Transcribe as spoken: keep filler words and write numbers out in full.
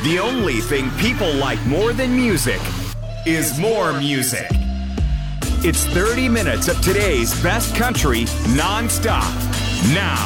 The only thing people like more than music is more music. It's thirty minutes of today's best country nonstop. Now,